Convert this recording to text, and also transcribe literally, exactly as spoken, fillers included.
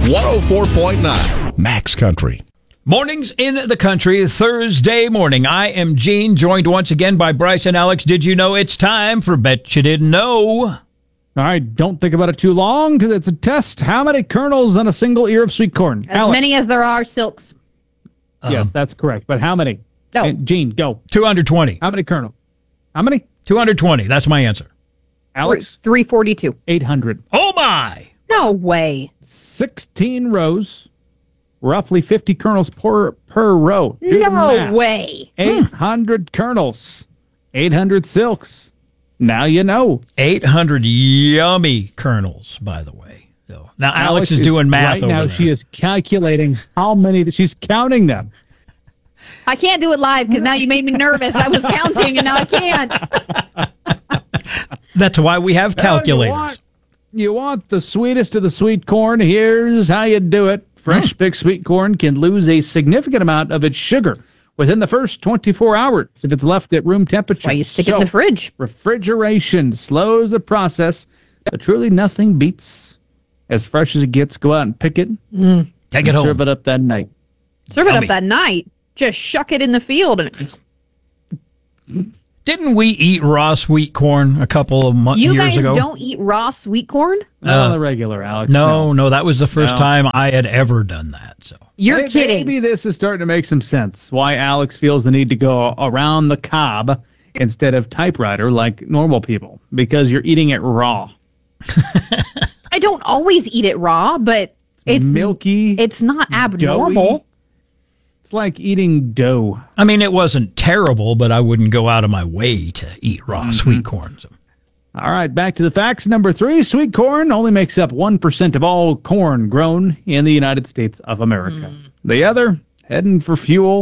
one oh four point nine Max Country. Mornings in the country, Thursday morning. I am Gene, joined once again by Bryce and Alex. Did you know it's time for Bet You Didn't Know? All right, don't think about it too long because it's a test. How many kernels on a single ear of sweet corn? As Alex. many as there are silks. Yes, Um, that's correct. But how many? No. And Gene, go. two hundred twenty. How many kernels? How many? two hundred twenty. That's my answer. Alex? three forty-two. eight hundred. Oh, my. No way. sixteen rows, roughly fifty kernels per, per row. Do the No math. way. eight hundred kernels, eight hundred silks. Now you know. eight hundred yummy kernels, by the way. So now Alex, is doing math right over now. there. She is calculating how many. She's counting them. I can't do it live because now you made me nervous. I was counting and now I can't. That's why we have calculators. You want, you want the sweetest of the sweet corn? Here's how you do it. Fresh picked sweet corn can lose a significant amount of its sugar within the first twenty-four hours if it's left at room temperature. Why you stick so, it in the fridge? Refrigeration slows the process, but truly nothing beats as fresh as it gets. Go out and pick it. Mm. Take it and home. serve it up that night. Serve it Yummy. up that night. Just shuck it in the field and it just, Didn't we eat raw sweet corn a couple of months you years guys ago? don't eat raw sweet corn? Not on Uh, the regular, Alex. No, no, that was the first No. time I had ever done that. So You're Maybe- kidding. Maybe this is starting to make some sense. Why Alex feels the need to go around the cob instead of typewriter like normal people. Because you're eating it raw. I don't always eat it raw, but it's milky. It's not abnormal. doughy. It's like eating dough. I mean, it wasn't terrible, but I wouldn't go out of my way to eat raw Mm-hmm. sweet corn. So. All right, back to the facts. Number three, sweet corn only makes up one percent of all corn grown in the United States of America. The other, heading for fuel